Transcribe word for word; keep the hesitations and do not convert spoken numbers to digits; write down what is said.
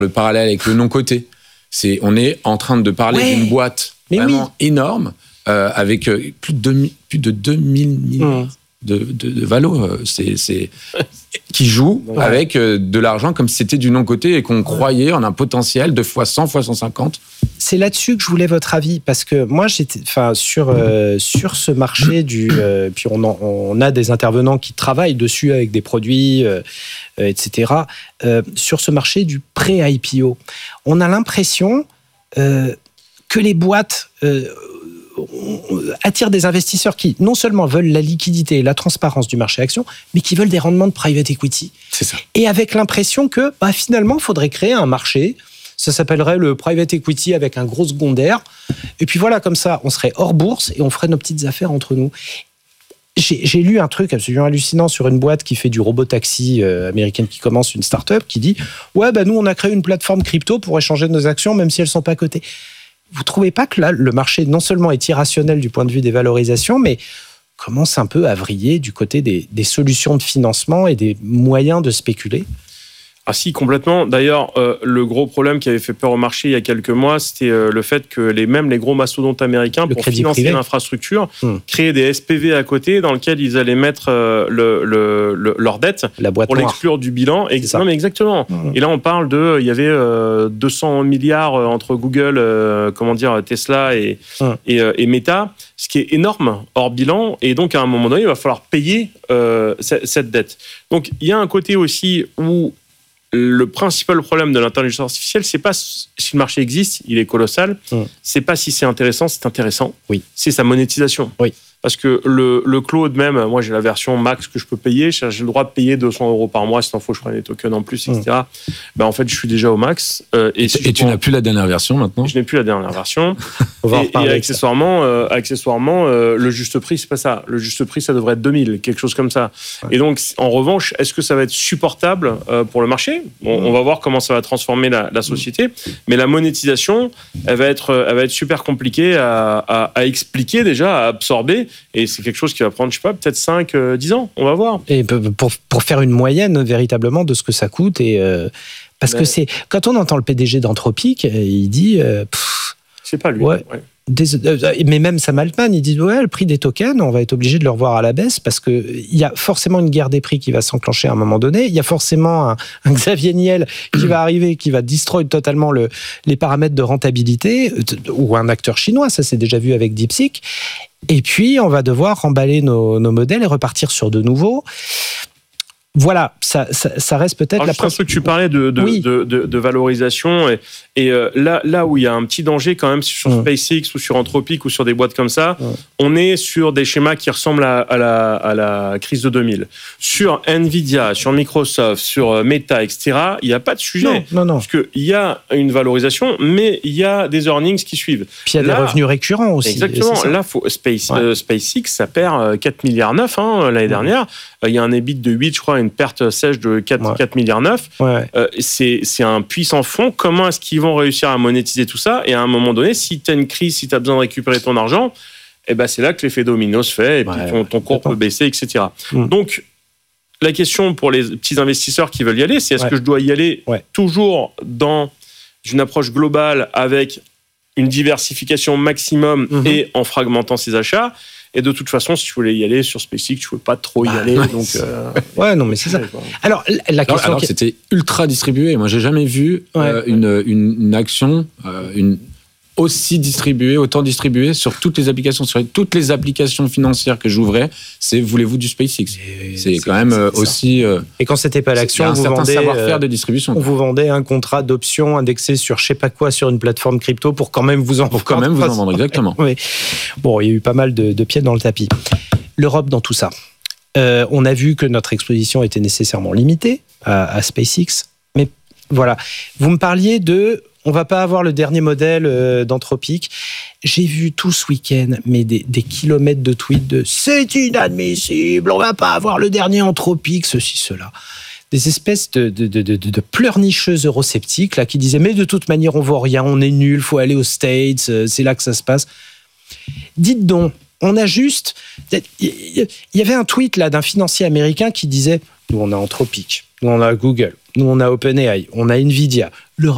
le parallèle avec le non-coté. C'est, on est en train de parler ouais. d'une boîte mais vraiment oui. énorme, euh, avec plus de deux mille, plus de deux mille milliards mmh. de, de, de valo, c'est, c'est, qui joue ouais. avec de l'argent comme si c'était du non-coté et qu'on ouais. croyait en un potentiel de fois cent, fois cent cinquante. C'est là-dessus que je voulais votre avis, parce que moi, j'étais, enfin, sur, euh, sur ce marché du... Euh, puis on, en, on a des intervenants qui travaillent dessus avec des produits, euh, euh, et cetera. Euh, sur ce marché du pré-I P O, on a l'impression euh, que les boîtes euh, attirent des investisseurs qui, non seulement veulent la liquidité et la transparence du marché action, mais qui veulent des rendements de private equity. C'est ça. Et avec l'impression que, bah, finalement, il faudrait créer un marché. Ça s'appellerait le private equity avec un gros secondaire. Et puis voilà, comme ça, on serait hors bourse et on ferait nos petites affaires entre nous. J'ai, j'ai lu un truc absolument hallucinant sur une boîte qui fait du robot-taxi euh, américaine qui commence, une start-up, qui dit « Ouais, bah nous, on a créé une plateforme crypto pour échanger nos actions, même si elles ne sont pas cotées. » Vous ne trouvez pas que là, le marché, non seulement est irrationnel du point de vue des valorisations, mais commence un peu à vriller du côté des, des solutions de financement et des moyens de spéculer? Ah si, complètement. D'ailleurs, euh, le gros problème qui avait fait peur au marché il y a quelques mois, c'était euh, le fait que les, même les gros mastodontes américains, le pour financer privé. l'infrastructure, hmm. créaient des S P V à côté dans lesquels ils allaient mettre euh, le, le, le, leur dette La boîte pour noire. l'exclure du bilan. Et, non, mais exactement. Hmm. Et là, on parle de... Il y avait euh, deux cents milliards entre Google, euh, comment dire, Tesla et, hmm. et, euh, et Meta, ce qui est énorme hors bilan. Et donc, à un moment donné, il va falloir payer euh, cette, cette dette. Donc, il y a un côté aussi où le principal problème de l'intelligence artificielle, c'est pas si le marché existe, il est colossal. Mmh. C'est pas si c'est intéressant, c'est intéressant. Oui. C'est sa monétisation. Oui. Parce que le, le cloud même, moi j'ai la version max que je peux payer, j'ai le droit de payer deux cents euros par mois, s'il en faut je prenne des tokens en plus, et cetera. Mmh. Ben, en fait, je suis déjà au max. Euh, et et, si et tu prends... n'as plus la dernière version maintenant? Je n'ai plus la dernière version. On va et, en reparler et accessoirement, euh, accessoirement euh, le juste prix, c'est pas ça. Le juste prix, ça devrait être deux mille, quelque chose comme ça. Ouais. Et donc, en revanche, est-ce que ça va être supportable euh, pour le marché? Bon, mmh. On va voir comment ça va transformer la, la société. Mmh. Mais la monétisation, elle va être, elle va être super compliquée à, à, à expliquer déjà, à absorber. Et c'est quelque chose qui va prendre, je sais pas, peut-être cinq, dix ans, on va voir. Et pour, pour faire une moyenne véritablement de ce que ça coûte, et euh, parce Mais... que c'est quand on entend le P D G d'Anthropic, il dit, euh, pff, c'est pas lui. Ouais, ouais. Des, euh, mais même Sam Altman, il dit ouais, le prix des tokens, on va être obligé de le revoir à la baisse parce que il y a forcément une guerre des prix qui va s'enclencher à un moment donné. Il y a forcément un, un Xavier Niel qui va arriver, qui va destroy totalement le, les paramètres de rentabilité, ou un acteur chinois, ça c'est déjà vu avec DeepSeek. Et puis, on va devoir remballer nos, nos modèles et repartir sur de nouveaux. Voilà, ça, ça, ça reste peut-être Alors, la première chose que tu parlais de, de, oui. de, de, de valorisation et, et euh, là, là où il y a un petit danger quand même sur mmh. SpaceX ou sur Anthropic ou sur des boîtes comme ça, mmh. on est sur des schémas qui ressemblent à, à, la, à la crise de deux mille. Sur Nvidia, sur Microsoft, sur Meta, et cetera, il n'y a pas de sujet. Non, non, non. Parce qu'il y a une valorisation, mais il y a des earnings qui suivent. Puis il y a là, des revenus récurrents aussi. Exactement. Là, faut, Space, ouais. euh, SpaceX, ça perd quatre virgule neuf milliards hein, l'année mmh. dernière. Il y a un E B I T de huit, je crois, une perte sèche de quatre virgule neuf milliards. Ouais. Euh, c'est, c'est un puissant fonds. Comment est-ce qu'ils vont réussir à monétiser tout ça? Et à un moment donné, si tu as une crise, si tu as besoin de récupérer ton argent, eh ben, c'est là que l'effet domino se fait et puis ouais, ton, ton cours peut baisser, et cetera. Mmh. Donc, la question pour les petits investisseurs qui veulent y aller, c'est est-ce ouais. que je dois y aller ouais. toujours dans une approche globale avec une diversification maximum mmh. et en fragmentant ses achats? Et de toute façon, si tu voulais y aller sur SpaceX, tu ne pouvais pas trop y bah, aller. Ouais, donc, euh... ouais, non, mais c'est ça. Alors, la question. Alors, alors qui... c'était ultra distribué. Moi, j'ai jamais vu ouais. euh, une, une, une action, euh, une aussi distribuée, autant distribuée sur toutes les applications, sur toutes les applications financières que j'ouvrais. C'est voulez-vous du SpaceX? C'est, c'est quand même euh, aussi. Euh, Et quand c'était pas l'action, un vous certain vendez, savoir-faire euh, de distribution. On vous vendait un contrat d'option indexé sur je sais pas quoi sur une plateforme crypto pour quand même vous en pour quand même vous en vendre exactement. Oui. Bon, il y a eu pas mal de, de pieds dans le tapis. L'Europe dans tout ça. Euh, on a vu que notre exposition était nécessairement limitée à, à SpaceX, mais voilà. Vous me parliez de on va pas avoir le dernier modèle euh, d'Anthropic. J'ai vu tout ce week-end, mais des, des kilomètres de tweets de c'est inadmissible, on va pas avoir le dernier Anthropic, ceci, cela. Des espèces de, de, de, de, de pleurnicheuses eurosceptiques là, qui disaient mais de toute manière on voit rien, on est nul, faut aller aux States, c'est là que ça se passe. Dites donc, on a juste... Il y avait un tweet là d'un financier américain qui disait nous on a Anthropic, nous on a Google, nous on a OpenAI, on a Nvidia.